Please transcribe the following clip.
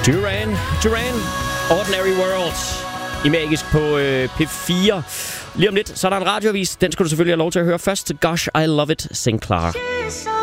Duran, Ordinary World. I Magisk på P4. Lige om lidt, så er der en radioavis. Den skal du selvfølgelig have lov til at høre først. Gosh, I Love It, Sinclair.